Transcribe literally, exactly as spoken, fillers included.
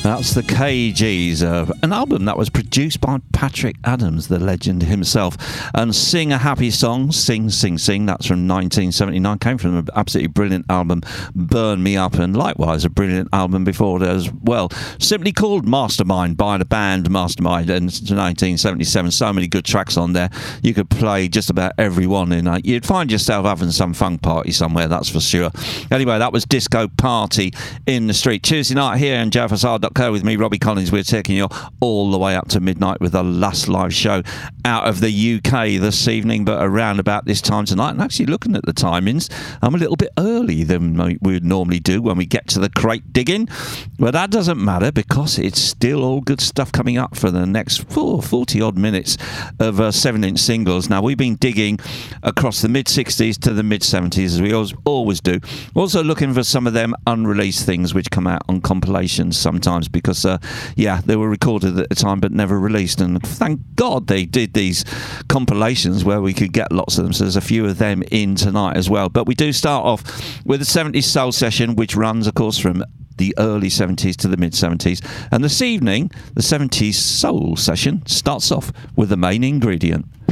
That's the K Gs, uh, an album that was produced by Patrick Adams, the legend himself. And Sing a Happy Song, Sing, Sing, Sing, that's from nineteen seventy-nine, came from an absolutely brilliant album, Burn Me Up, and likewise a brilliant album before it as well, simply called Mastermind by the band Mastermind, in nineteen seventy-seven. So many good tracks on there. You could play just about every one, and uh, you'd find yourself having some funk party somewhere, that's for sure. Anyway, that was Disco Party in the Street. Tuesday night here in Jaffa Sard dot co with me, Robbie Collins. We're taking you all the way up to midnight with the last live show out of the U K this evening, but around about this time tonight. And actually looking at the timings, I'm a little bit early than we would normally do when we get to the crate digging, but that doesn't matter because it's still all good stuff coming up for the next forty odd minutes of uh, seven inch singles. Now, we've been digging across the mid sixties to the mid seventies, as we always, always do. Also looking for some of them unreleased things which come out on compilations sometimes, because uh, yeah, they were recorded at the time but never released, and thank God they did these compilations where we could get lots of them, so there's a few of them in tonight as well. But we do start off with the seventies Soul Session, which runs of course from the early seventies to the mid seventies, and this evening the seventies Soul Session starts off with the main ingredient.